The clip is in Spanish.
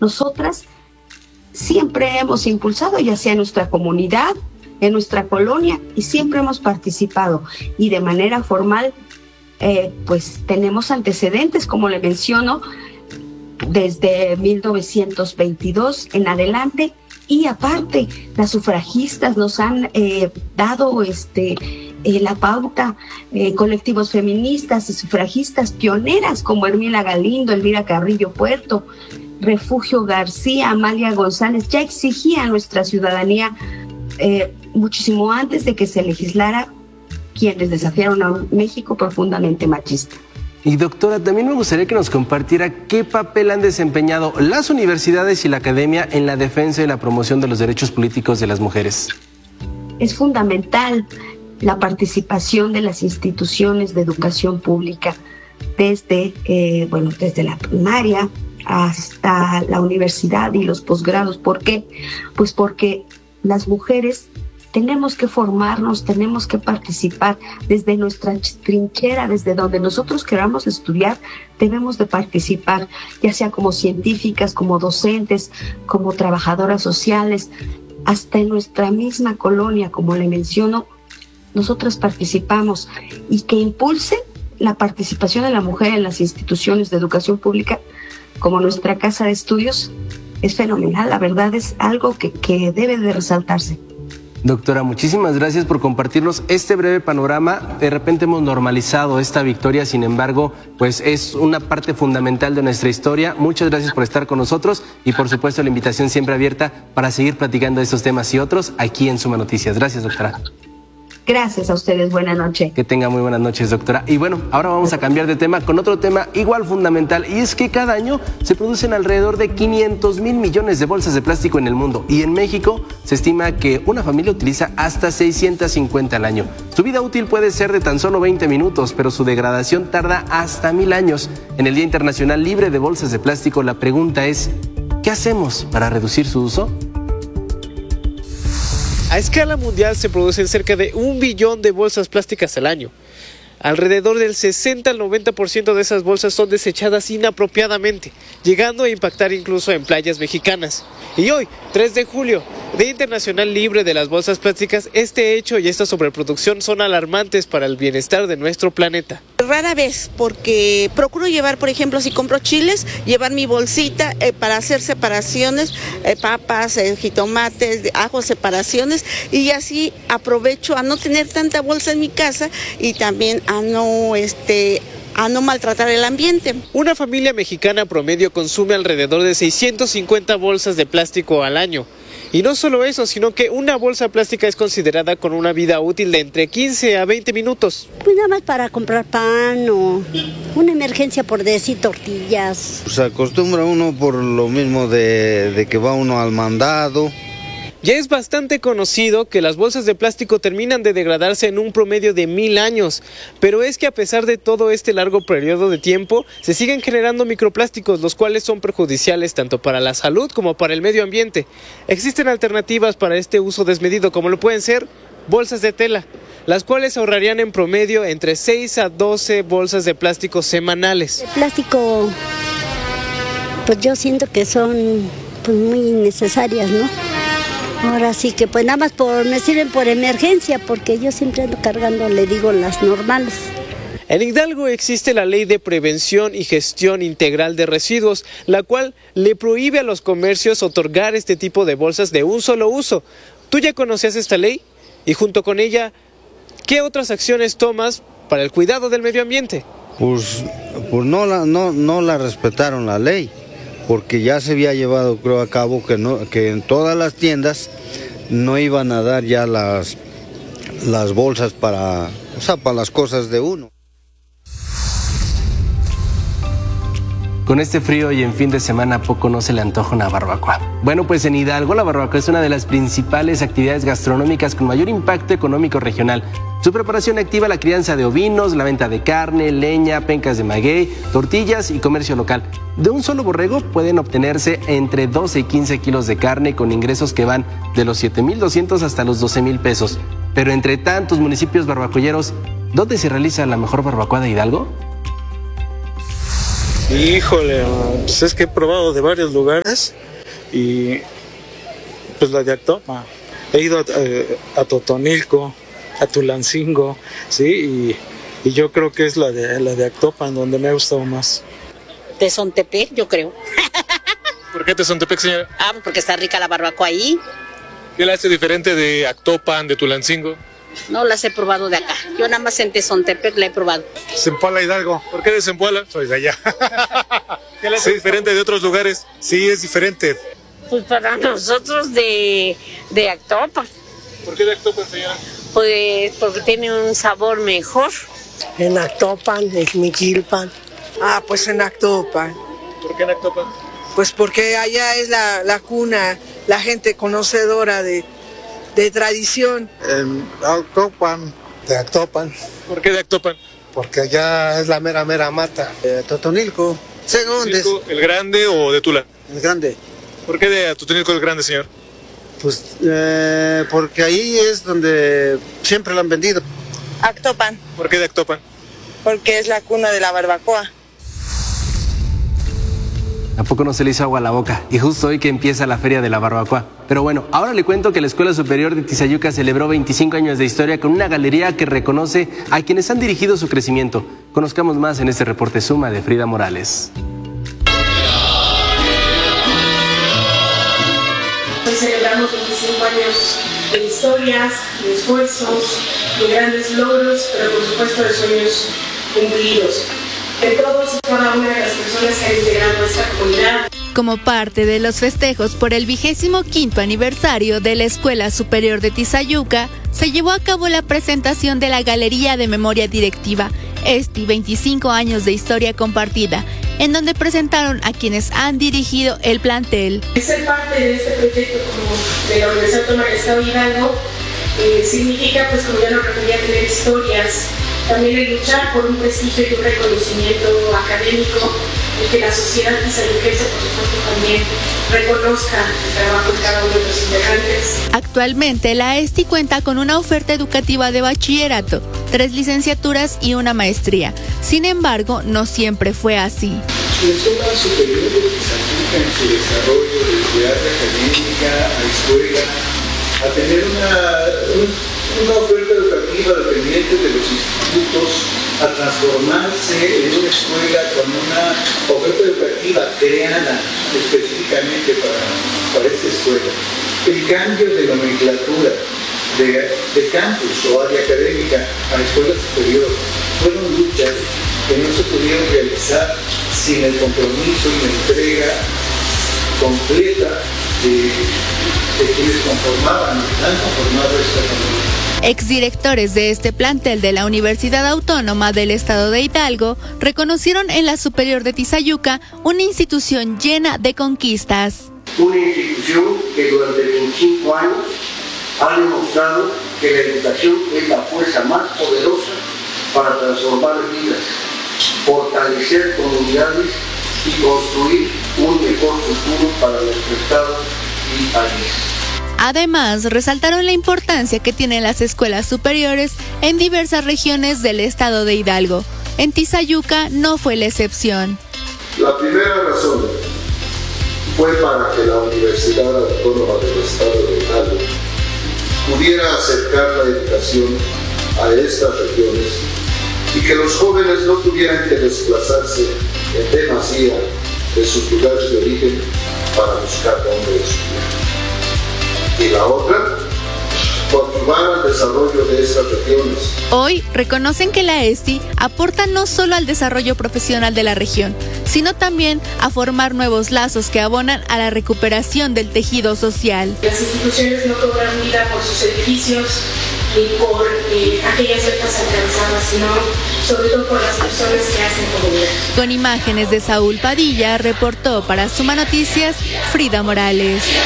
nosotras siempre hemos impulsado, ya sea en nuestra comunidad, en nuestra colonia, y siempre hemos participado. Y de manera formal, pues tenemos antecedentes, como le menciono, desde 1922 en adelante. Y aparte, las sufragistas nos han dado la pauta, colectivos feministas y sufragistas pioneras como Hermila Galindo, Elvira Carrillo Puerto, Refugio García, Amalia González, ya exigían nuestra ciudadanía muchísimo antes de que se legislara, quienes desafiaron a un México profundamente machista. Y doctora, también me gustaría que nos compartiera qué papel han desempeñado las universidades y la academia en la defensa y la promoción de los derechos políticos de las mujeres. Es fundamental la participación de las instituciones de educación pública desde la primaria hasta la universidad y los posgrados. ¿Por qué? Pues porque las mujeres tenemos que formarnos, tenemos que participar desde nuestra trinchera, desde donde nosotros queramos estudiar, debemos de participar, ya sea como científicas, como docentes, como trabajadoras sociales, hasta en nuestra misma colonia, como le menciono, nosotras participamos, y que impulse la participación de la mujer en las instituciones de educación pública, como nuestra casa de estudios, es fenomenal. La verdad es algo que debe de resaltarse. Doctora, muchísimas gracias por compartirnos este breve panorama. De repente hemos normalizado esta victoria, sin embargo, pues es una parte fundamental de nuestra historia. Muchas gracias por estar con nosotros y por supuesto la invitación siempre abierta para seguir platicando de estos temas y otros aquí en Suma Noticias. Gracias, doctora. Gracias a ustedes, buenas noches. Que tenga muy buenas noches, doctora. Y bueno, ahora vamos a cambiar de tema con otro tema igual fundamental, y es que cada año se producen alrededor de 500,000 millones de bolsas de plástico en el mundo, y en México se estima que una familia utiliza hasta 650 al año. Su vida útil puede ser de tan solo 20 minutos, pero su degradación tarda hasta 1000 años. En el Día Internacional Libre de Bolsas de Plástico, la pregunta es, ¿qué hacemos para reducir su uso? A escala mundial se producen cerca de 1 billón de bolsas plásticas al año. Alrededor del 60 al 90% de esas bolsas son desechadas inapropiadamente, llegando a impactar incluso en playas mexicanas. Y hoy, 3 de julio, Día Internacional Libre de las Bolsas Plásticas, este hecho y esta sobreproducción son alarmantes para el bienestar de nuestro planeta. Rara vez, porque procuro llevar, por ejemplo, si compro chiles, llevar mi bolsita para hacer separaciones, papas, jitomates, ajos, separaciones, y así aprovecho a no tener tanta bolsa en mi casa y también a no maltratar el ambiente. Una familia mexicana promedio consume alrededor de 650 bolsas de plástico al año. Y no solo eso, sino que una bolsa plástica es considerada con una vida útil de entre 15 a 20 minutos. Pues nada más para comprar pan o una emergencia, por decir, tortillas. Pues se acostumbra uno por lo mismo de que va uno al mandado. Ya es bastante conocido que las bolsas de plástico terminan de degradarse en un promedio de 1000 años, pero es que a pesar de todo este largo periodo de tiempo, se siguen generando microplásticos, los cuales son perjudiciales tanto para la salud como para el medio ambiente. Existen alternativas para este uso desmedido, como lo pueden ser bolsas de tela, las cuales ahorrarían en promedio entre 6 a 12 bolsas de plástico semanales. El plástico, pues yo siento que son pues muy necesarias, ¿no? Ahora sí que pues nada más me sirven por emergencia, porque yo siempre ando cargando, le digo, las normales. En Hidalgo existe la Ley de Prevención y Gestión Integral de Residuos, la cual le prohíbe a los comercios otorgar este tipo de bolsas de un solo uso. ¿Tú ya conocías esta ley? Y junto con ella, ¿qué otras acciones tomas para el cuidado del medio ambiente? Pues no la respetaron la ley, porque ya se había llevado, creo, a cabo que en todas las tiendas no iban a dar ya las bolsas para las cosas de uno. Con este frío y en fin de semana, ¿a poco no se le antoja una barbacoa? Bueno, pues en Hidalgo la barbacoa es una de las principales actividades gastronómicas con mayor impacto económico regional. Su preparación activa la crianza de ovinos, la venta de carne, leña, pencas de maguey, tortillas y comercio local. De un solo borrego pueden obtenerse entre 12 y 15 kilos de carne con ingresos que van de los 7,200 hasta los 12,000 pesos. Pero entre tantos municipios barbacoyeros, ¿dónde se realiza la mejor barbacoa de Hidalgo? Híjole, pues es que he probado de varios lugares y pues la de Actopan. He ido a Totonilco, a Tulancingo, sí, y yo creo que es la de Actopan donde me ha gustado más. Tezontepec, yo creo. ¿Por qué Tezontepec, señora? Porque está rica la barbacoa ahí. ¿Qué la hace diferente de Actopan, de Tulancingo? No las he probado de acá. Yo nada más en Tezontepec la he probado. Zempoala Hidalgo. ¿Por qué de Zempoala? Soy de allá. ¿Qué la hace diferente de otros lugares? Sí, es diferente. Pues para nosotros de Actopan. ¿Por qué de Actopan, señora? Pues porque tiene un sabor mejor. En Actopan, en Miquilpan. Pues en Actopan. ¿Por qué en Actopan? Pues porque allá es la cuna, la gente conocedora de tradición. En Actopan, de Actopan. ¿Por qué de Actopan? Porque allá es la mera mata. Totonilco. ¿Totonilco, el grande o de Tula? El grande. ¿Por qué de Totonilco el grande, señor? Pues porque ahí es donde siempre lo han vendido. Actopan. ¿Por qué de Actopan? Porque es la cuna de la barbacoa. ¿A poco no se le hizo agua a la boca? Y justo hoy que empieza la Feria de la Barbacoa. Pero bueno, ahora le cuento que la Escuela Superior de Tizayuca celebró 25 años de historia con una galería que reconoce a quienes han dirigido su crecimiento. Conozcamos más en este reporte Suma de Frida Morales. Hoy celebramos 25 años de historias, de esfuerzos, de grandes logros, pero por supuesto de sueños cumplidos. De todos y cada una de las personas que han integrado esta comunidad. Como parte de los festejos por el 25º aniversario de la Escuela Superior de Tizayuca, se llevó a cabo la presentación de la Galería de Memoria Directiva, 25 años de historia compartida, en donde presentaron a quienes han dirigido el plantel. Ser parte de este proyecto como de la Universidad Autónoma del Estado de Hidalgo significa, pues como ya lo refería, tener historias, también el luchar por un prestigio y un reconocimiento académico y que la sociedad tizayuquense, por supuesto, también reconozca el trabajo de cada uno de los integrantes. Actualmente, la ESTI cuenta con una oferta educativa de bachillerato, 3 licenciaturas y una maestría. Sin embargo, no siempre fue así. La Escuela Superior de Tizayuca, en su desarrollo desde área académica a escuela, a tener una oferta educativa dependiente de los institutos, a transformarse en una escuela con una oferta educativa creada específicamente para esta escuela. El cambio de nomenclatura de campus o área académica a escuela superior fueron luchas que no se pudieron realizar sin el compromiso y la entrega completa de quienes han conformado esta comunidad. Exdirectores de este plantel de la Universidad Autónoma del Estado de Hidalgo reconocieron en la Superior de Tizayuca una institución llena de conquistas. Una institución que durante 25 años ha demostrado que la educación es la fuerza más poderosa para transformar vidas, fortalecer comunidades y construir un mejor futuro para nuestro Estado y país. Además, resaltaron la importancia que tienen las escuelas superiores en diversas regiones del estado de Hidalgo. En Tizayuca no fue la excepción. La primera razón fue para que la Universidad Autónoma del Estado de Hidalgo pudiera acercar la educación a estas regiones y que los jóvenes no tuvieran que desplazarse en demasía de sus lugares de origen para buscar dónde estudiar. Y la otra, coadyuvar al desarrollo de estas regiones. Hoy reconocen que la ESTI aporta no solo al desarrollo profesional de la región, sino también a formar nuevos lazos que abonan a la recuperación del tejido social. Las instituciones no cobran vida por sus edificios ni por aquellas metas alcanzadas, sino sobre todo por las personas que hacen comunidad. Con imágenes de Saúl Padilla, reportó para Suma Noticias Frida Morales.